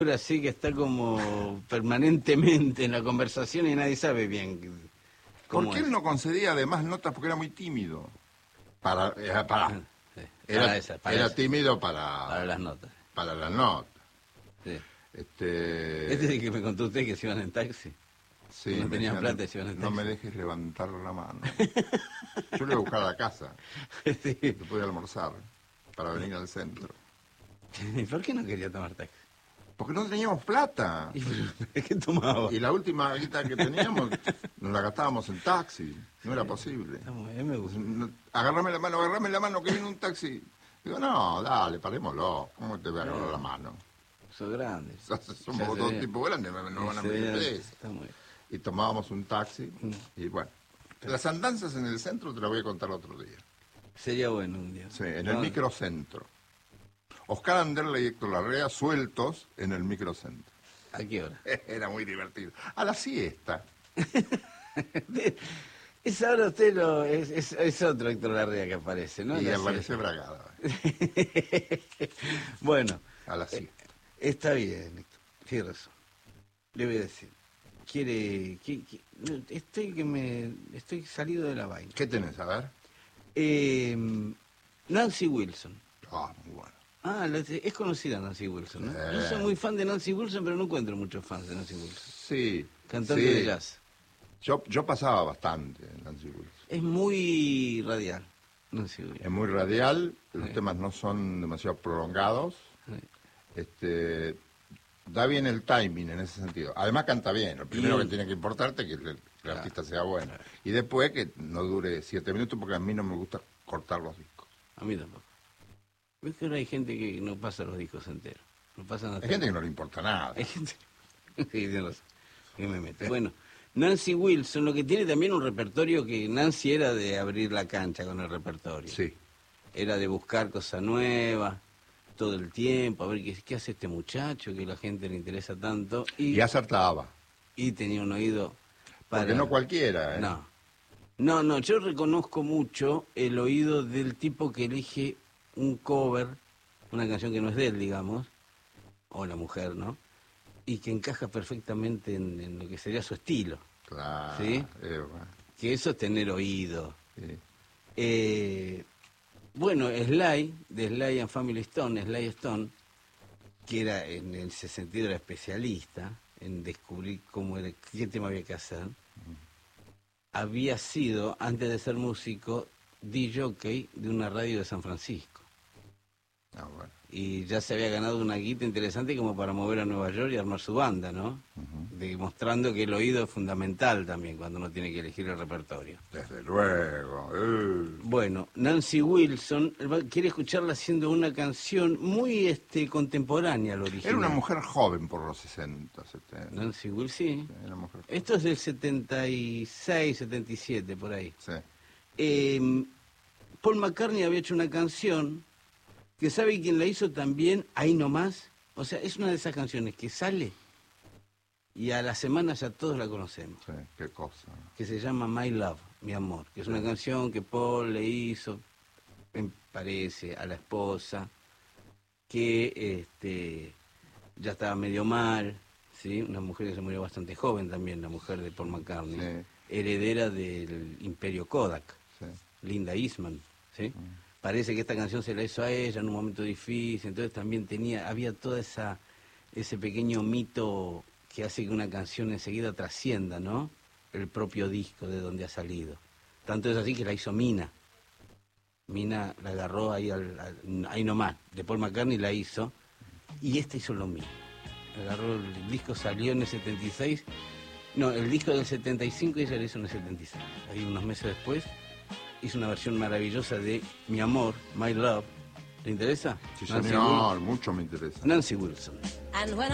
así que está como permanentemente en la conversación y nadie sabe bien cómo ¿Por qué es. él no concedía además notas? Porque era muy tímido. Sí, Era tímido para las notas. Para las notas. Sí. Este es el que me contó usted que se iban en taxi. Sí, No me tenían decían, plata y se iban en taxi. no me dejes levantar la mano. Yo le iba a buscar a la casa. Sí. Después de almorzar. Para venir al centro. ¿Y por qué no quería tomar taxi? Porque no teníamos plata. ¿Y qué tomaba? Y la última guita que teníamos nos la gastábamos en taxi. No era posible. Me gusta. Agarrame la mano que viene un taxi. Digo, no, dale, parémoslo. ¿Cómo te voy a agarrar la mano? Sos grande. Somos dos tipos grandes, no van a meter preso. Y tomábamos un taxi. Y bueno, las andanzas en el centro te las voy a contar otro día. Sería bueno un día. Sí, en el microcentro. Oscar Anderle y Héctor Larrea sueltos en el microcentro. ¿A qué hora? Era muy divertido. A la siesta. Esa hora usted es otro Héctor Larrea que aparece, ¿no? Y aparece Bragada. Bueno. A la siesta. Está bien, Héctor. Tiene razón. Le voy a decir. Estoy salido de la vaina. ¿Qué tenés? A ver. Nancy Wilson. Ah, muy bueno. Es conocida Nancy Wilson, ¿no? Yo soy muy fan de Nancy Wilson, pero no encuentro muchos fans de Nancy Wilson. Sí. Cantante de jazz. Yo pasaba bastante en Nancy Wilson. Es muy radial, Nancy Wilson. Es muy radial, los temas no son demasiado prolongados. Da bien el timing en ese sentido. Además canta bien. Lo primero que tiene que importarte es que el artista sea bueno. Y después que no dure 7 minutos, porque a mí no me gusta cortar los discos. A mí tampoco. ¿Ves que ahora hay gente que no pasa los discos enteros? No pasan hay gente que no le importa nada. Hay gente que me mete. Bueno, Nancy Wilson, lo que tiene también un repertorio que Nancy era de abrir la cancha con el repertorio. Sí. Era de buscar cosas nuevas todo el tiempo, a ver qué hace este muchacho, que a la gente le interesa tanto. Y acertaba. Y tenía un oído para... Porque no cualquiera, ¿eh? No, yo reconozco mucho el oído del tipo que elige un cover, una canción que no es de él, digamos, o la mujer, ¿no? Y que encaja perfectamente en lo que sería su estilo. Claro. ¿Sí? Bueno. Que eso es tener oído. Sí. Bueno, Sly, de Sly and Family Stone, Sly Stone, que era en ese sentido era especialista en descubrir cómo era, qué tema había que hacer, había sido, antes de ser músico, DJ de una radio de San Francisco. Bueno. Y ya se había ganado una guita interesante como para mover a Nueva York y armar su banda, ¿no? Demostrando que el oído es fundamental también cuando uno tiene que elegir el repertorio. Desde luego. Bueno, Nancy Wilson quiere escucharla haciendo una canción muy contemporánea al original. Era una mujer joven por los 60, 70. Nancy Wilson, sí. Era mujer. Esto es del 76, 77, por ahí. Sí. Paul McCartney había hecho una canción que sabe quién la hizo también, Ahí Nomás. O sea, es una de esas canciones que sale y a la semana ya todos la conocemos. Sí, qué cosa. Que se llama My Love, Mi Amor, que es una canción que Paul le hizo, me parece, a la esposa, que ya estaba medio mal, ¿sí? Una mujer que se murió bastante joven también, la mujer de Paul McCartney, heredera del Imperio Kodak, Linda Eastman, ¿sí? Parece que esta canción se la hizo a ella en un momento difícil, entonces también había toda ese pequeño mito que hace que una canción enseguida trascienda, ¿no? El propio disco de donde ha salido. Tanto es así que la hizo Mina. Mina la agarró ahí ahí nomás, de Paul McCartney la hizo, y esta hizo lo mismo. Agarró, el disco salió en el 76, no, el disco del 75 y ella lo hizo en el 76. Ahí unos meses después hizo una versión maravillosa de Mi Amor, My Love. ¿Le interesa? Sí, señor, mucho me interesa. Nancy Wilson.